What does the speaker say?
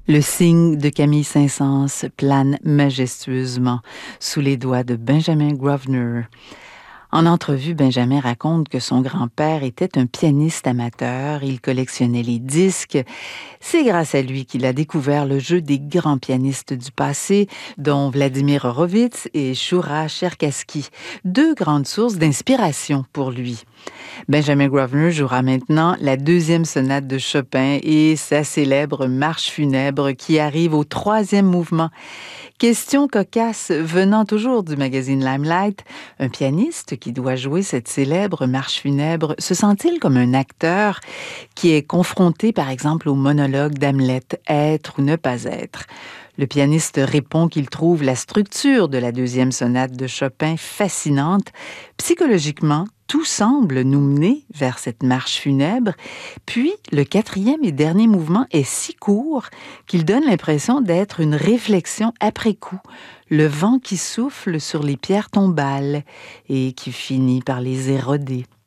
Le cygne de Camille Saint-Saëns plane majestueusement sous les doigts de Benjamin Grosvenor. En entrevue, Benjamin raconte que son grand-père était un pianiste amateur. Il collectionnait les disques. C'est grâce à lui qu'il a découvert le jeu des grands pianistes du passé, dont Vladimir Horowitz et Shura Cherkassky, deux grandes sources d'inspiration pour lui. Benjamin Grosvenor jouera maintenant la deuxième sonate de Chopin et sa célèbre marche funèbre qui arrive au troisième mouvement. Question cocasse venant toujours du magazine Limelight, un pianiste qui doit jouer cette célèbre marche funèbre se sent-il comme un acteur qui est confronté par exemple au monologue d'Hamlet, être ou ne pas être? Le pianiste répond qu'il trouve la structure de la deuxième sonate de Chopin fascinante. Psychologiquement, tout semble nous mener vers cette marche funèbre. Puis, le quatrième et dernier mouvement est si court qu'il donne l'impression d'être une réflexion après coup. Le vent qui souffle sur les pierres tombales et qui finit par les éroder.